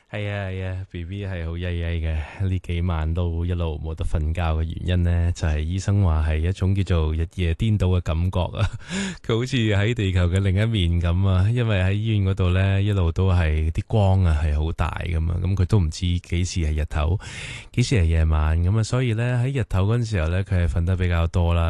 係啊係啊，BB 係好曳曳嘅，呢幾晚都一路冇得瞓覺嘅原因呢，就係醫生話係一種叫做日夜顛倒嘅感覺啊。佢好似喺地球嘅另一面咁啊，因為喺醫院嗰度呢，一路都係啲光啊係好大噶嘛，咁佢都唔知幾時係日頭，幾時係夜晚咁啊，所以呢，喺日頭嗰陣時候呢，佢係瞓得比較多啦。